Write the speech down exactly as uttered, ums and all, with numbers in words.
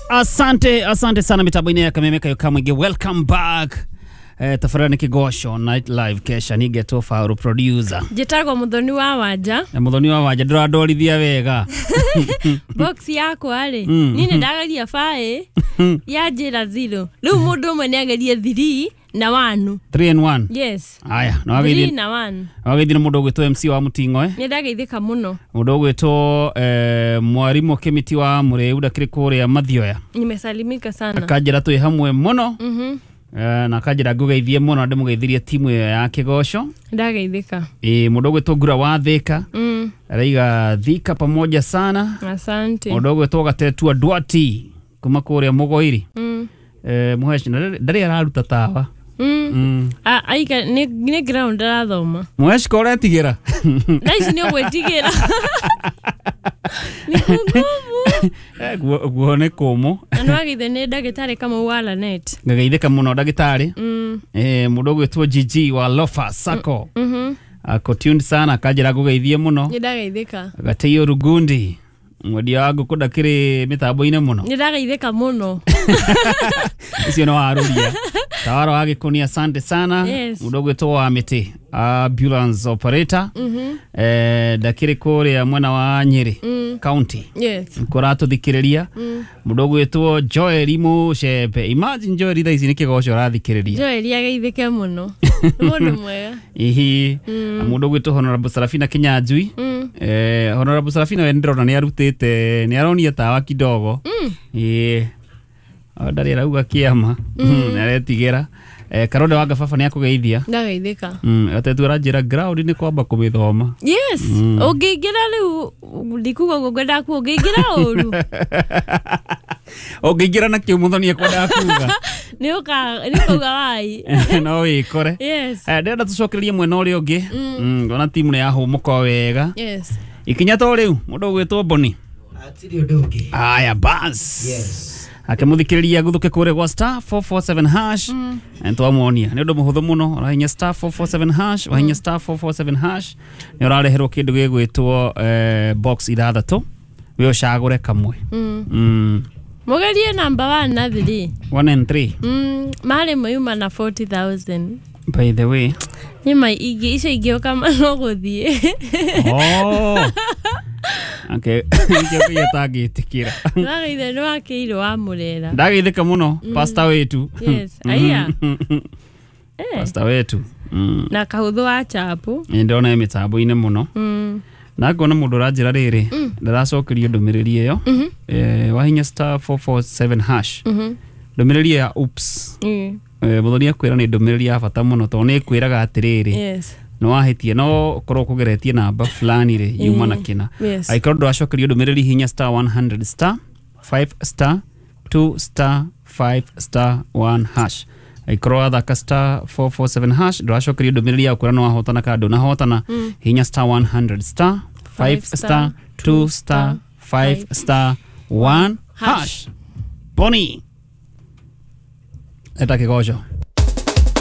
Asante, asante sana mitambo-ini ya Kamemeka Yokamwege. Welcome back. Eh, tafarani Kigosho Night Live kesha ni Geto Fauru producer. Jetagwo Muthoni wa Wanja. Na Muthoni wa Wanja ndorandorithia wega. Box yako ari. Mm. Nini ndagaria fae ya jira zero. Riu mundu umwe ni agerie three na one. three and one. Yes. Aya, no ageithie. three na one. Ageithie mundu gwitwo M C wa Mutingo eh. Ni ndageithika muno. Mundu gwitwo eh mwarimu Kimiti wa Mureu ndakiri kuria Mathioya. Nimesalimika sana. Akajira twi hamwe muno. Mhm. Eh na akajira ngugeithie muno ndimugeithirie timu ya Kigosho. Ndageithika. Eh mundu gwitwo Ngura wa Thika. Mm. Raiga Thika pamoja sana. Asante. Mundu gwitwo Gatetua Dwati kuma kuria Mugoiri. Mm. Eh muheshi ndari araruta tawa. Mm. Mm. Ah, aika ni ni ground arathoma. Muheshi ko retigira. Naici ni gwetigira. Ni ngumu. Eh guone komo. Ano agithe ni ndagitari kama wala net. Ngageithika muno ndagitari. Mm. Eh mundu gwitwo G G wa Lofa Sako. Mhm. Ako tuned sana akajira gugeithie muno. Ni ndageithika. Gateyo Rugundi. Mwedia wangu kudakiri mitambo-ini muno. Ni ndageithika muno. Icio no aruria. Tawaro wage kuni asante sana. Yes. Mudogo to wa Miti. Ambulance operator. Mhm. Mm eh dakiri kore ya mwana wa Nyeri mm. County. Yes. Korato thikiriria. Mm. Mudogo eto Joel Mu Shepe. Imagine Joel ida ici ni Kigosho rathikiriria. Joel ageithike muno. Mundu mwega. Ihi. Mm. Mudogo eto Honorable Sarafina Kinyanjui. Mm. Eh Honorable Sarafina wendirona ni arutite ni aronia tawa kidogo. Mm. Eh ndari rauga kiama. Mm. Naretigera. Eh Karode wa Gababa ni akugeithia. Ndageithika. Mm atetu ranjira ground ni kwamba kubithoma. Yes. Mm. Ugigira riu ndikuga gugenda ku ugigira uru. Ugigira na kio Muthoni akwenda kuga. Ni uka ni kuga wai. No wikore. Yes. Eh ndenda tucokererie mwena uri ungi. Mm ona timu ni yahumuka wega. Yes. Ikinya to riu mundu gwitwo Boni. Atiri undu ungi. Aya bas. Yes. Akemuthikiriria guthuke kure gwa star four four seven hash. Mm. Ntwamuonia ni undu muhuthu muno urahinya star four four seven hash wahinya star four four seven hash ni urareherwo kindu gigwitwo eh box ithathatu we ucagure kamwe. Mm. Mm. Mugerie number one na three. one and three. Mm, mali muyuma na forty thousand. By the way, nima igi icio ingio kama no guthie. Oh. Okay, ikio kia tagitikira. Ndageithe no akiro wa murera. Ndageithika muno pastor wetu. Yes, aya. Eh. Pastor wetu. Mm. Na kahuthu wa chapu. Ndona emitambo-ini muno. Mm. Na ngona mundu ranjira riri ndaracokerio ndumiriri iyo. Eh wahinya star four four seven hash. Mhm. Ndumiriri ya oops. Mm. Eh Muthoni akwira ni ndumiriri ya bata muno to ni kwiraga atiriri. Yes. No wahitie no korwo kugeretie namba fulani ri yuma na kina. Yes. Aikoro ndacokerio ndumiriri hinya star one hundred star five star two star five star one hash. Aikoro athaka star four four seven hash ndacokerio ndumiriri ya kwira no wahotana kando na hotana hinya star one hundred star five star two star five star one hash. Boni. Eta Kigosho.